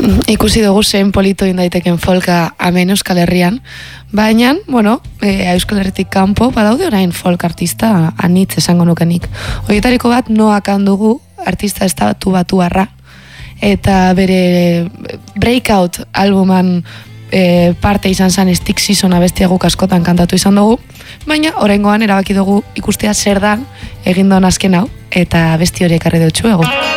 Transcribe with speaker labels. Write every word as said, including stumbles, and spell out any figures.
Speaker 1: ikusi dugu zein polito indaiteken folka hemen Euskal Herrian, baina, bueno, e, Euskal Herritik kanpo, badaude orain folk artista anitz esango nukenik. Horietariko bat Noak dugu, artista estatu batuarra, eta bere Breakout albuman e, parte izan zen Stick Season abestia guk askotan kantatu izan dugu, baina oraingoan erabaki dugu ikustea zer dan egin duen azken hau, eta besti hori ekarri dutxu ego.